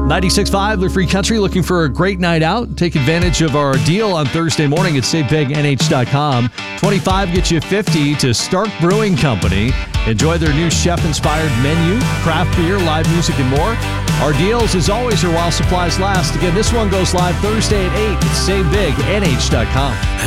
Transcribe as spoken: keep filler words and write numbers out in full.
ninety-six point five, The Free Country, looking for a great night out? Take advantage of our deal on Thursday morning at save big N H dot com. twenty-five gets you fifty to Stark Brewing Company. Enjoy their new chef-inspired menu, craft beer, live music, and more. Our deals, as always, are while supplies last. Again, this one goes live Thursday at eight at save big N H dot com.